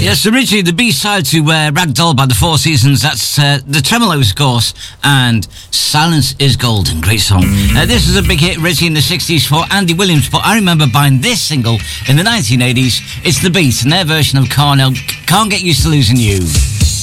Yes, originally the B-side to Ragdoll by the Four Seasons, that's the Tremolos, of course, and Silence is Golden, great song. This was a big hit originally in the 60s for Andy Williams, but I remember buying this single in the 1980s. It's The Beat and their version of Carnell, Can't Get Used to Losing You.